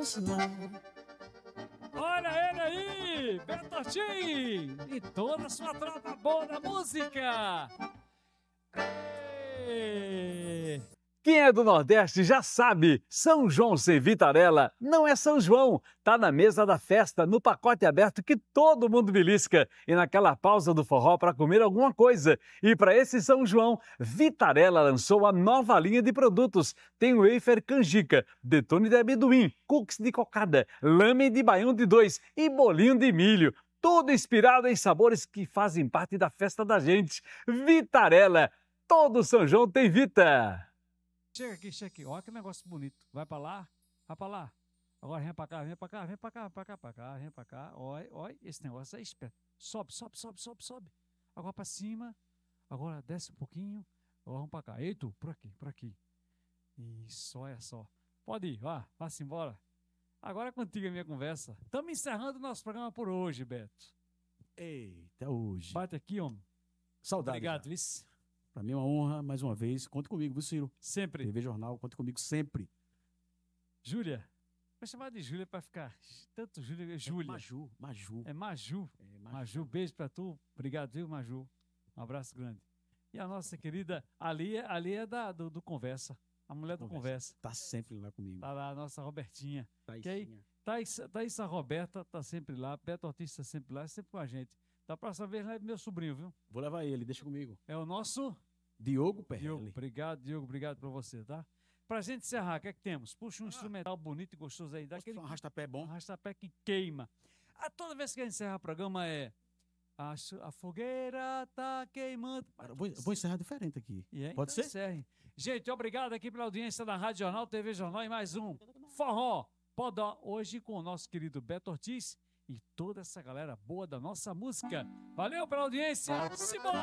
menos mal. Olha ele aí, Beto Ortiz e toda a sua tropa boa da música. Ei. Quem é do Nordeste já sabe, São João sem Vitarella não é São João. Tá na mesa da festa, no pacote aberto que todo mundo belisca e naquela pausa do forró para comer alguma coisa. E para esse São João, Vitarella lançou a nova linha de produtos. Tem wafer canjica, detone de amendoim, cookies de cocada, lamen de baião de 2 e bolinho de milho. Tudo inspirado em sabores que fazem parte da festa da gente. Vitarella, todo São João tem Vita. Chega aqui. Olha que negócio bonito. Vai pra lá, vai pra lá. Agora vem pra cá, vem pra cá, vem pra cá, vem pra cá, pra cá, vem pra cá. Olha, olha, esse negócio é esperto. Sobe, sobe, sobe, sobe, sobe. Agora pra cima. Agora desce um pouquinho. Agora vamos pra cá. Ei, tu, por aqui, por aqui. Isso, olha só. Pode ir, vá-se embora. Agora é contigo a minha conversa. Estamos encerrando o nosso programa por hoje, Beto. Eita, hoje. Bate aqui, homem. Saudade. Obrigado, vice. Pra mim é uma honra, mais uma vez. Conte comigo, viu, Ciro? Sempre. TV Jornal, conte comigo sempre. Júlia. Vou chamar de Júlia pra ficar. Tanto Júlia. Júlia. Maju. É Maju. Maju, beijo pra tu. Obrigado, viu, Maju? Um abraço grande. E a nossa querida ali é do Conversa. A mulher do Conversa. Tá sempre lá comigo. Tá lá a nossa Robertinha. Taicinha. Thaís a Roberta tá sempre lá. Beto Ortiz tá sempre lá, sempre com a gente. Da próxima vez leve meu sobrinho, viu? Vou levar ele, deixa comigo. É o nosso... Diogo Perrelli. Diogo, obrigado, Diogo, obrigado pra você, tá? Pra gente encerrar, o que é que temos? Puxa um instrumental bonito e gostoso aí. Daquele Um arrastapé bom. Um arrastapé que queima. Toda vez que a gente encerra o programa é... A fogueira tá queimando. Vou encerrar diferente aqui. Pode ser? Encerre. Gente, obrigado aqui pela audiência da Rádio Jornal, TV Jornal e mais um Forró Podó. Hoje com o nosso querido Beto Ortiz e toda essa galera boa da nossa música. Valeu pela audiência. Simbora!